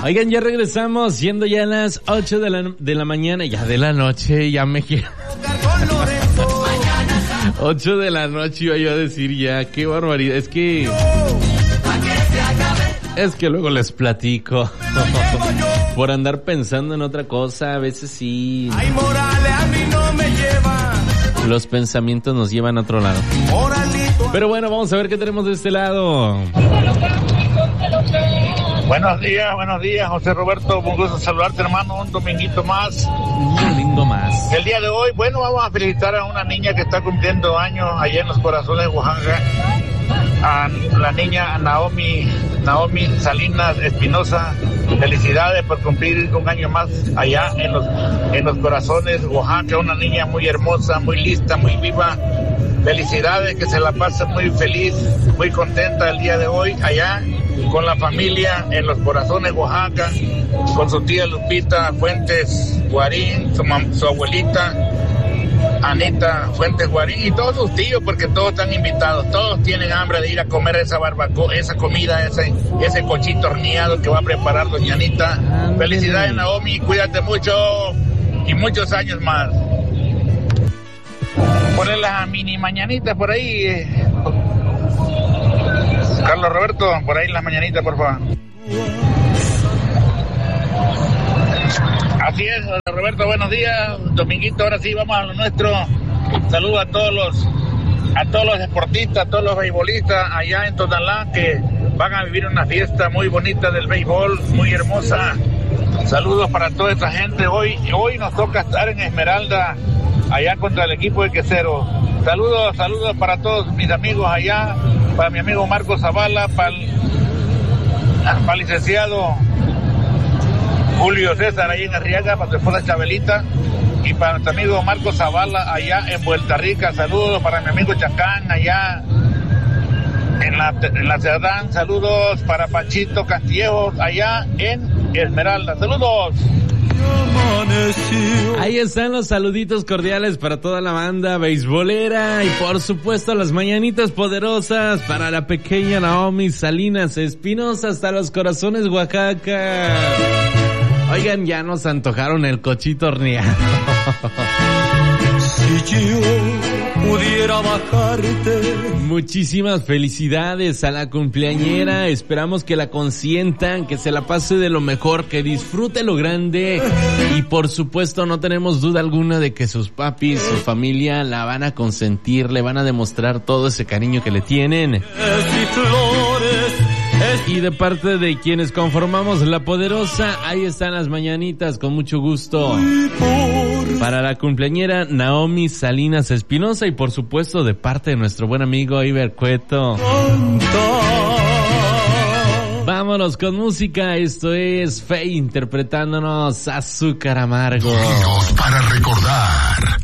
Oigan, ya regresamos, siendo ya las 8 de la mañana, ya de la noche, ya me quiero. 8 de la noche iba yo a decir ya, qué barbaridad, es que luego les platico. Por andar pensando en otra cosa, a veces sí. Los pensamientos nos llevan a otro lado. Pero bueno, vamos a ver qué tenemos de este lado. Buenos días, José Roberto, un gusto saludarte, hermano, un dominguito más. Un domingo más. El día de hoy, bueno, vamos a felicitar a una niña que está cumpliendo años allá en los Corazones de Oaxaca, a la niña Naomi Salinas Espinosa. Felicidades por cumplir un año más allá en los Corazones de Oaxaca, una niña muy hermosa, muy lista, muy viva. Felicidades, que se la pase muy feliz, muy contenta el día de hoy allá con la familia en los Corazones de Oaxaca, con su tía Lupita Fuentes Guarín, su abuelita Anita Fuentes Guarín y todos sus tíos, porque todos están invitados, todos tienen hambre de ir a comer esa barbacoa, esa comida, ese cochito horneado que va a preparar doña Anita. Felicidades, Naomi, cuídate mucho y muchos años más. Ponle las mini mañanitas por ahí, Carlos Roberto, por ahí las mañanitas, por favor. Así es, Roberto, buenos días. Dominguito, ahora sí, vamos a lo nuestro. Saludos a todos los deportistas, a todos los beisbolistas allá en Tonalá, que van a vivir una fiesta muy bonita del béisbol, muy hermosa. Saludos para toda esta gente. Hoy nos toca estar en Esmeralda, allá contra el equipo de Quesero. Saludos para todos mis amigos allá, para mi amigo Marco Zavala, para el licenciado Julio César ahí en Arriaga, para su esposa Chabelita, y para nuestro amigo Marco Zavala allá en Vuelta Rica. Saludos para mi amigo Chacán allá en la Cerdán. Saludos para Panchito Castillejos allá en Esmeralda. Saludos. Ahí están los saluditos cordiales para toda la banda beisbolera y por supuesto las mañanitas poderosas para la pequeña Naomi Salinas Espinosa hasta los Corazones Oaxaca. Oigan, ya nos antojaron el cochito horneado. Si yo pudiera bajarte. Muchísimas felicidades a la cumpleañera. Esperamos que la consientan, que se la pase de lo mejor, que disfrute lo grande. Y por supuesto no tenemos duda alguna de que sus papis, su familia la van a consentir, le van a demostrar todo ese cariño que le tienen. Y de parte de quienes conformamos La Poderosa, ahí están las mañanitas con mucho gusto para la cumpleañera Naomi Salinas Espinosa y por supuesto de parte de nuestro buen amigo Iber Cueto. Vámonos con música, esto es Faye interpretándonos Azúcar Amargo. Sonidos para recordar.